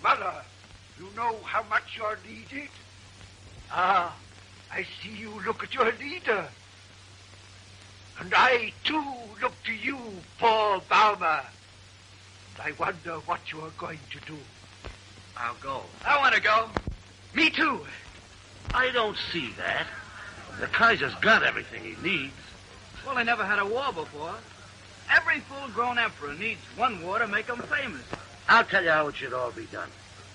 Muller, you know how much you're needed? Ah, I see you look at your leader. And I, too, look to you, Paul Baumer. And I wonder what you are going to do. I'll go. I want to go. Me too. I don't see that. The Kaiser's got everything he needs. Well, they never had a war before. Every full-grown emperor needs one war to make him famous. I'll tell you how it should all be done.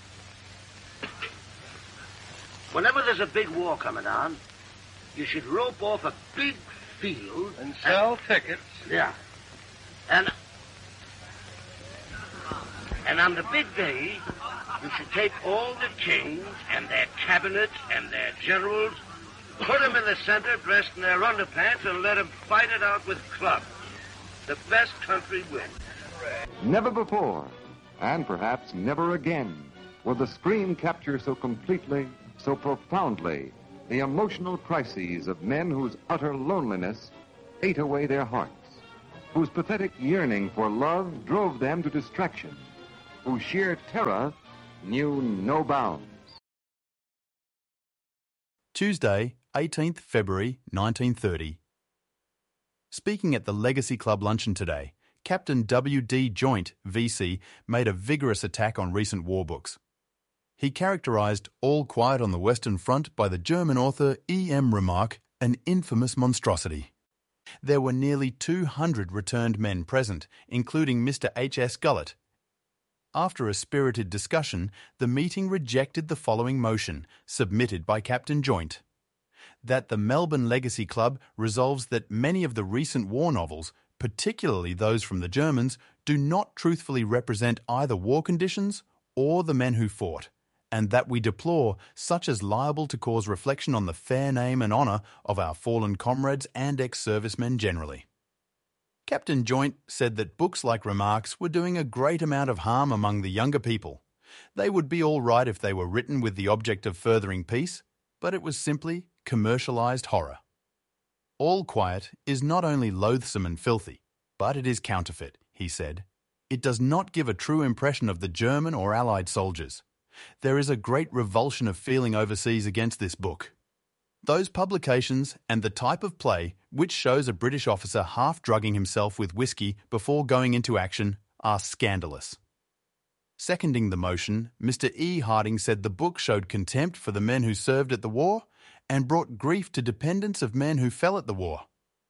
Whenever there's a big war coming on, you should rope off a big field... And sell tickets. Yeah. And on the big day, you should take all the kings and their cabinets and their generals, put them in the center dressed in their underpants, and let them fight it out with clubs. The best country wins. Never before, and perhaps never again, will the screen capture so completely, so profoundly, the emotional crises of men whose utter loneliness ate away their hearts, whose pathetic yearning for love drove them to distraction, whose sheer terror knew no bounds. Tuesday, 18th February 1930. Speaking at the Legacy Club luncheon today, Captain W.D. Joint, VC, made a vigorous attack on recent war books. He characterised All Quiet on the Western Front by the German author E.M. Remarque an infamous monstrosity. There were nearly 200 returned men present, including Mr. H.S. Gullett. After a spirited discussion, the meeting rejected the following motion, submitted by Captain Joint: that the Melbourne Legacy Club resolves that many of the recent war novels, particularly those from the Germans, do not truthfully represent either war conditions or the men who fought, and that we deplore such as liable to cause reflection on the fair name and honour of our fallen comrades and ex-servicemen generally. Captain Joint said that books like Remarques were doing a great amount of harm among the younger people. They would be all right if they were written with the object of furthering peace, but it was simply commercialised horror. All Quiet is not only loathsome and filthy, but it is counterfeit, he said. It does not give a true impression of the German or Allied soldiers. There is a great revulsion of feeling overseas against this book. Those publications and the type of play which shows a British officer half-drugging himself with whiskey before going into action are scandalous. Seconding the motion, Mr. E. Harding said the book showed contempt for the men who served at the war and brought grief to dependents of men who fell at the war.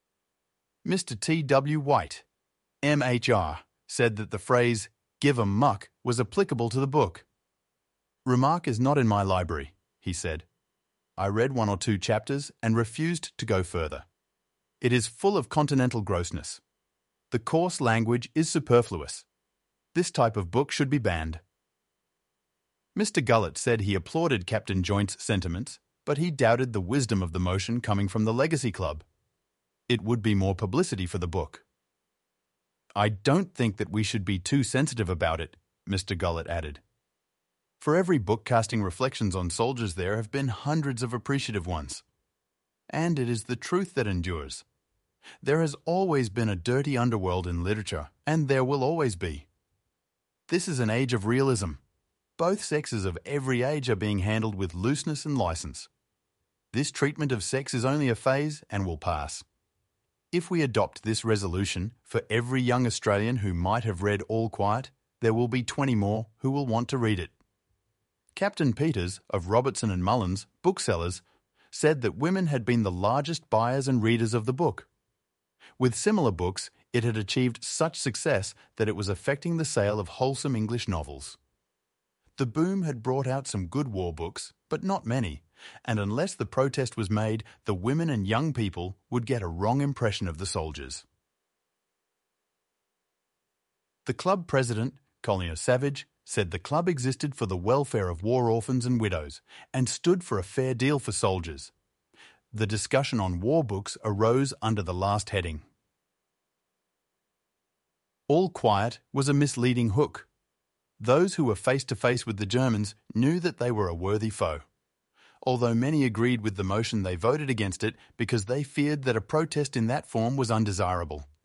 Mr. T. W. White, M.H.R., said that the phrase, "give 'em muck," was applicable to the book. Remarque is not in my library, he said. I read 1 or 2 chapters and refused to go further. It is full of continental grossness. The coarse language is superfluous. This type of book should be banned. Mr. Gullett said he applauded Captain Joint's sentiments, but he doubted the wisdom of the motion coming from the Legacy Club. It would be more publicity for the book. I don't think that we should be too sensitive about it, Mr. Gullett added. For every book casting reflections on soldiers there have been hundreds of appreciative ones. And it is the truth that endures. There has always been a dirty underworld in literature, and there will always be. This is an age of realism. Both sexes of every age are being handled with looseness and license. This treatment of sex is only a phase and will pass. If we adopt this resolution, for every young Australian who might have read All Quiet, there will be 20 more who will want to read it. Captain Peters, of Robertson and Mullins, booksellers, said that women had been the largest buyers and readers of the book. With similar books, it had achieved such success that it was affecting the sale of wholesome English novels. The boom had brought out some good war books, but not many, and unless the protest was made, the women and young people would get a wrong impression of the soldiers. The club president, Collier Savage, said the club existed for the welfare of war orphans and widows and stood for a fair deal for soldiers. The discussion on war books arose under the last heading. All Quiet was a misleading hook. Those who were face to face with the Germans knew that they were a worthy foe. Although many agreed with the motion, they voted against it because they feared that a protest in that form was undesirable.